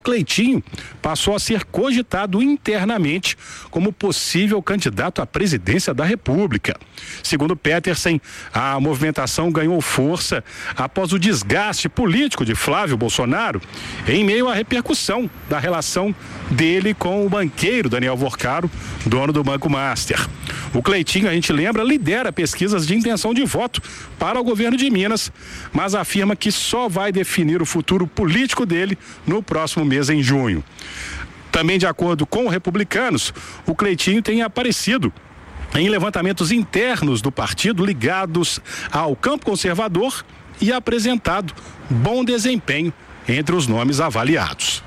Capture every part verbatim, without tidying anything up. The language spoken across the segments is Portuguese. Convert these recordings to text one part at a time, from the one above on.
Cleitinho passou a ser cogitado internamente como possível candidato à presidência da República. Segundo Petersen, a movimentação ganhou força após o desgaste político de Flávio Bolsonaro em meio à repercussão da relação dele com o banqueiro Daniel Vorcaro, dono do Banco Master. O Cleitinho, a gente lembra, lidera pesquisas de intenção de voto para o governo de Minas, mas afirma que só vai definir o futuro político dele no próximo mês, em junho. Também, de acordo com republicanos, o Cleitinho tem aparecido em levantamentos internos do partido ligados ao campo conservador e apresentado bom desempenho entre os nomes avaliados.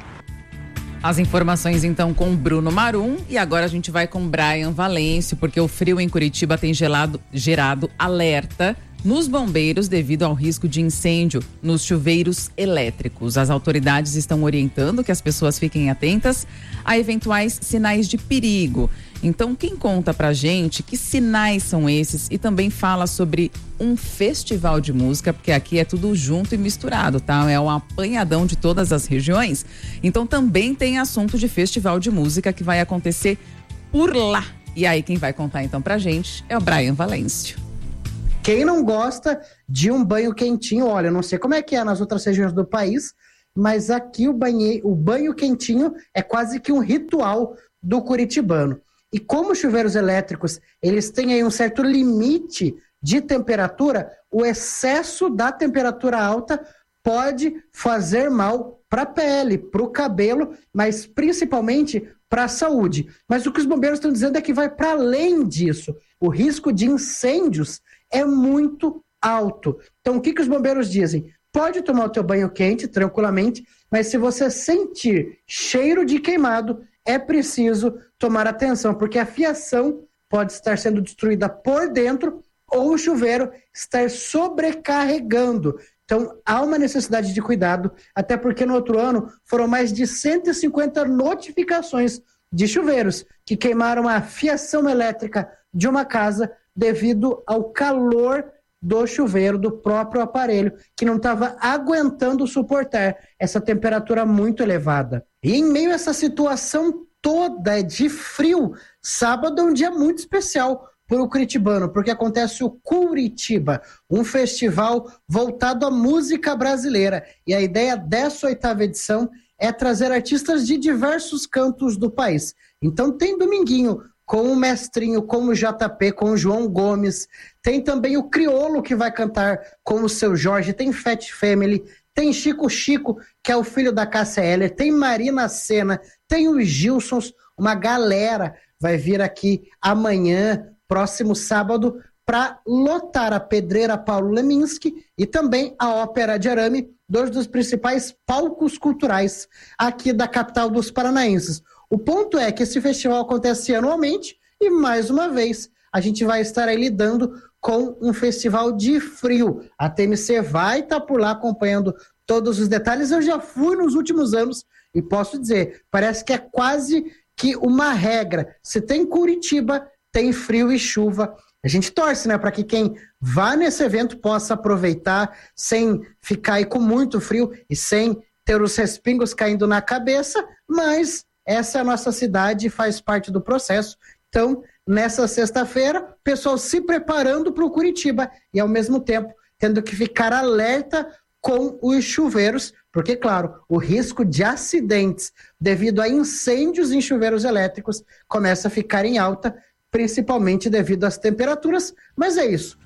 As informações então com Bruno Marum, e agora a gente vai com Brian Valêncio, porque o frio em Curitiba tem gelado, gerado alerta nos bombeiros devido ao risco de incêndio nos chuveiros elétricos. As autoridades estão orientando que as pessoas fiquem atentas a eventuais sinais de perigo. Então, quem conta pra gente que sinais são esses e também fala sobre um festival de música, porque aqui é tudo junto e misturado, tá? É um apanhadão de todas as regiões. Então, também tem assunto de festival de música que vai acontecer por lá. E aí, quem vai contar então pra gente é o Brian Valêncio. Quem não gosta de um banho quentinho, olha, eu não sei como é que é nas outras regiões do país, mas aqui o, banhe... o banho quentinho é quase que um ritual do curitibano. E como os chuveiros elétricos, eles têm aí um certo limite de temperatura, o excesso da temperatura alta pode fazer mal para a pele, para o cabelo, mas principalmente para a saúde. Mas o que os bombeiros estão dizendo é que vai para além disso. O risco de incêndios é muito alto. Então, o que, que os bombeiros dizem? Pode tomar o teu banho quente, tranquilamente, mas se você sentir cheiro de queimado, é preciso tomar atenção, porque a fiação pode estar sendo destruída por dentro ou o chuveiro estar sobrecarregando. Então, há uma necessidade de cuidado, até porque no outro ano foram mais de cento e cinquenta notificações de chuveiros que queimaram a fiação elétrica de uma casa devido ao calor do chuveiro, do próprio aparelho, que não estava aguentando suportar essa temperatura muito elevada. E em meio a essa situação toda de frio, sábado é um dia muito especial para o curitibano, porque acontece o Curitiba, um festival voltado à música brasileira. E a ideia dessa oitava edição é trazer artistas de diversos cantos do país. Então tem dominguinho com o Mestrinho, com o J P, com o João Gomes. Tem também o Criolo, que vai cantar com o Seu Jorge. Tem Fat Family, tem Chico Chico, que é o filho da Cássia Eller. Tem Marina Sena, tem os Gilsons. Uma galera vai vir aqui amanhã, próximo sábado, para lotar a Pedreira Paulo Leminski e também a Ópera de Arame, dois dos principais palcos culturais aqui da capital dos paranaenses. O ponto é que esse festival acontece anualmente e, mais uma vez, a gente vai estar aí lidando com um festival de frio. A T M C vai estar por lá acompanhando todos os detalhes. Eu já fui nos últimos anos e posso dizer, parece que é quase que uma regra. Se tem Curitiba, tem frio e chuva. A gente torce, né, para que quem vá nesse evento possa aproveitar sem ficar aí com muito frio e sem ter os respingos caindo na cabeça, mas essa é a nossa cidade e faz parte do processo. Então, nessa sexta-feira, o pessoal se preparando para o Curitiba e, ao mesmo tempo, tendo que ficar alerta com os chuveiros, porque, claro, o risco de acidentes devido a incêndios em chuveiros elétricos começa a ficar em alta, principalmente devido às temperaturas, mas é isso.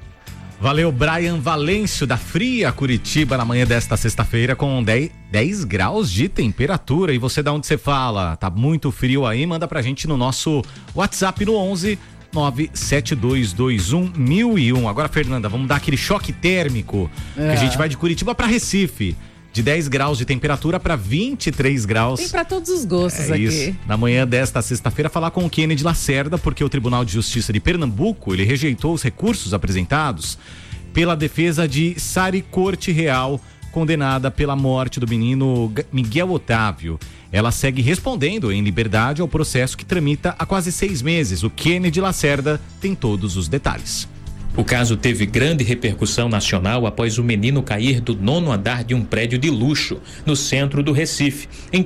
Valeu, Brian Valêncio, da Fria Curitiba, na manhã desta sexta-feira, com dez graus de temperatura. E você, da onde você fala? Tá muito frio aí? Manda pra gente no nosso WhatsApp no onze nove sete dois dois um mil e um. Agora, Fernanda, vamos dar aquele choque térmico. É. Que a gente vai de Curitiba pra Recife. De dez graus de temperatura para vinte e três graus. Tem para todos os gostos é aqui. Isso. Na manhã desta sexta-feira, falar com o Kennedy Lacerda, porque o Tribunal de Justiça de Pernambuco, ele rejeitou os recursos apresentados pela defesa de Sari Corte Real, condenada pela morte do menino Miguel Otávio. Ela segue respondendo em liberdade ao processo que tramita há quase seis meses. O Kennedy Lacerda tem todos os detalhes. O caso teve grande repercussão nacional após o menino cair do nono andar de um prédio de luxo no centro do Recife, em